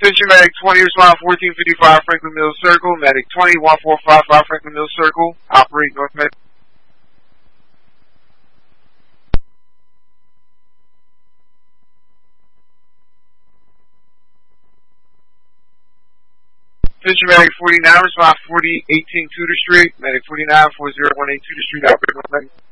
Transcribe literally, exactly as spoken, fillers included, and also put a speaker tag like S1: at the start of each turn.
S1: Attention Medic twenty, respond fourteen fifty-five Franklin Mills Circle. Medic twenty, one four five five Franklin Mills Circle. Operate North Medic. Attention Medic forty-nine, respond forty eighteen Tudor Street. Medic forty-nine, four zero one eight Tudor Street. Operate North Medic.